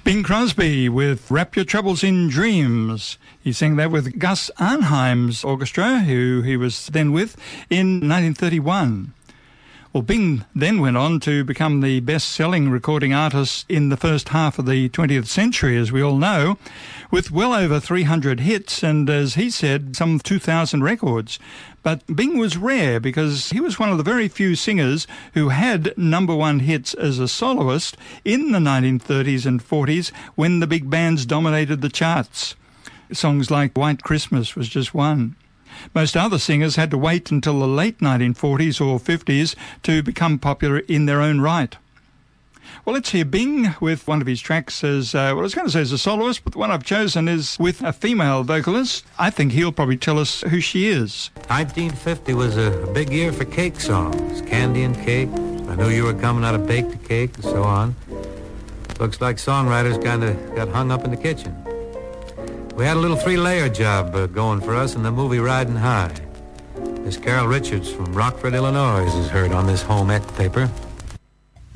Bing Crosby with Wrap Your Troubles in Dreams. He sang that with Gus Arnheim's orchestra, who he was then with, in 1931. Well, Bing then went on to become the best-selling recording artist in the first half of the 20th century, as we all know, with well over 300 hits and, as he said, some 2,000 records. But Bing was rare because he was one of the very few singers who had number one hits as a soloist in the 1930s and 40s when the big bands dominated the charts. Songs like White Christmas was just one. Most other singers had to wait until the late 1940s or 50s to become popular in their own right. Well, let's hear Bing with one of his tracks as, well, I was going to say as a soloist, but the one I've chosen is with a female vocalist. I think he'll probably tell us who she is. 1950 was a big year for cake songs, Candy and Cake, I Knew You Were Coming Out of Baked Cake, and so on. Looks like songwriters kind of got hung up in the kitchen. We had a little three-layer job going for us in the movie Riding High. Miss Carol Richards from Rockford, Illinois is heard on this home ec paper.